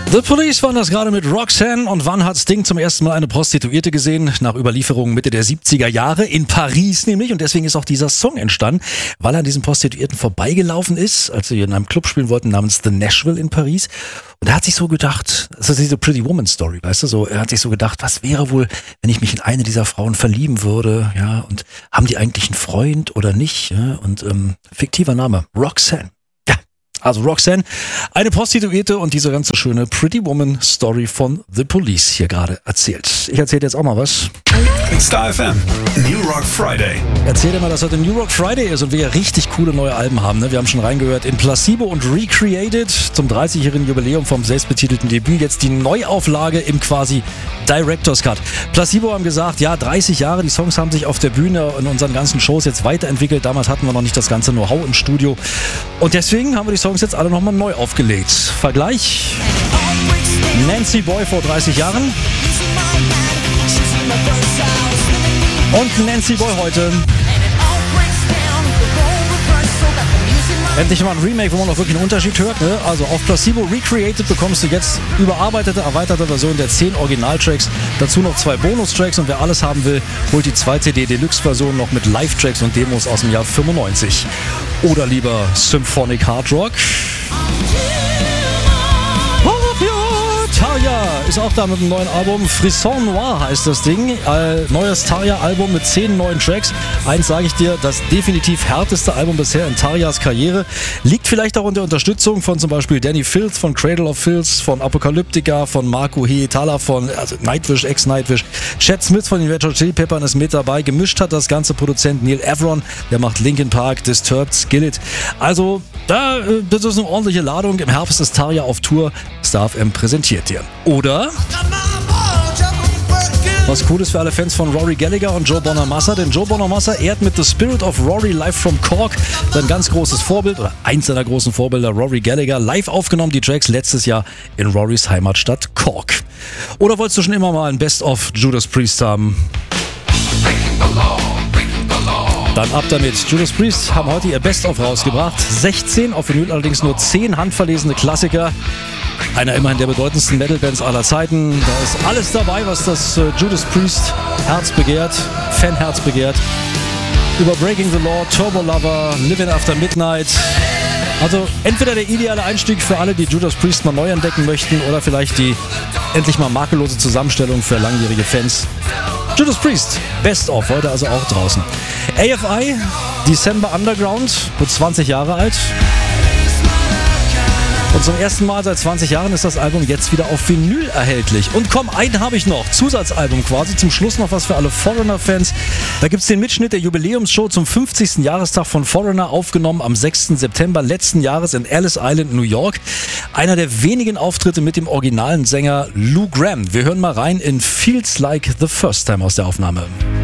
The Police waren das gerade mit Roxanne. Und wann hat Sting zum ersten Mal eine Prostituierte gesehen? Nach Überlieferungen Mitte der 70er Jahre in Paris nämlich. Und deswegen ist auch dieser Song entstanden, weil er an diesen Prostituierten vorbeigelaufen ist, als sie in einem Club spielen wollten namens The Nashville in Paris. Und er hat sich so gedacht, das ist diese Pretty Woman Story, weißt du, so, er hat sich so gedacht, was wäre wohl, wenn ich mich in eine dieser Frauen verlieben würde, ja, und haben die eigentlich einen Freund oder nicht, ja, und fiktiver Name, Roxanne. Also Roxanne, eine Prostituierte und diese ganze schöne Pretty Woman Story von The Police hier gerade erzählt. Ich erzähle jetzt auch mal was. Star FM, New Rock Friday. Erzähl dir mal, dass heute New Rock Friday ist und wir ja richtig coole neue Alben haben. Ne? Wir haben schon reingehört in Placebo und Recreated zum 30-jährigen Jubiläum vom selbstbetitelten Debüt. Jetzt die Neuauflage im quasi Director's Cut. Placebo haben gesagt, ja, 30 Jahre, die Songs haben sich auf der Bühne in unseren ganzen Shows jetzt weiterentwickelt. Damals hatten wir noch nicht das ganze Know-how im Studio. Und deswegen haben wir die Songs jetzt alle nochmal neu aufgelegt. Vergleich: Nancy Boy vor 30 Jahren und Nancy Boy heute. Endlich mal ein Remake, wo man auch wirklich einen Unterschied hört. Ne? Also auf Placebo Recreated bekommst du jetzt überarbeitete, erweiterte Version der 10 Originaltracks. Dazu noch 2 Bonustracks und wer alles haben will, holt die 2 CD Deluxe-Version noch mit Live-Tracks und Demos aus dem Jahr 95. Oder lieber Symphonic Hard Rock. Tarja ist auch da mit einem neuen Album. Frisson Noir heißt das Ding. Neues Tarja-Album mit 10 neuen Tracks. Eins sage ich dir, das definitiv härteste Album bisher in Tarjas Karriere. Liegt vielleicht auch unter Unterstützung von zum Beispiel Danny Filth von Cradle of Filth, von Apocalyptica, von Marco Hietala von Nightwish, Ex-Nightwish. Chad Smith von den Red Hot Chili Peppers ist mit dabei. Gemischt hat das ganze Produzent Neil Avron. Der macht Linkin Park, Disturbed, Skillet. Also, das ist eine ordentliche Ladung. Im Herbst ist Tarja auf Tour. Star FM präsentiert dir. Oder was cool ist für alle Fans von Rory Gallagher und Joe Bonamassa, denn Joe Bonamassa ehrt mit The Spirit of Rory live from Cork sein ganz großes Vorbild oder eins seiner großen Vorbilder, Rory Gallagher, live aufgenommen, die Tracks letztes Jahr in Rorys Heimatstadt Cork. Oder wolltest du schon immer mal ein Best-of Judas Priest haben? Dann ab damit. Judas Priest haben heute ihr Best-of rausgebracht. 16, auf Vinyl allerdings nur 10 handverlesene Klassiker. Einer immerhin der bedeutendsten Metal-Bands aller Zeiten. Da ist alles dabei, was das Judas Priest Herz begehrt, Fanherz begehrt. Über Breaking the Law, Turbo Lover, Living After Midnight. Also entweder der ideale Einstieg für alle, die Judas Priest mal neu entdecken möchten, oder vielleicht die endlich mal makellose Zusammenstellung für langjährige Fans. Judas Priest, Best of, heute also auch draußen. AFI, December Underground, wird 20 Jahre alt. Und zum ersten Mal seit 20 Jahren ist das Album jetzt wieder auf Vinyl erhältlich. Und komm, einen habe ich noch, Zusatzalbum quasi, zum Schluss noch was für alle Foreigner-Fans. Da gibt es den Mitschnitt der Jubiläumsshow zum 50. Jahrestag von Foreigner, aufgenommen am 6. September letzten Jahres in Ellis Island, New York. Einer der wenigen Auftritte mit dem originalen Sänger Lou Gramm. Wir hören mal rein in Feels Like the First Time aus der Aufnahme.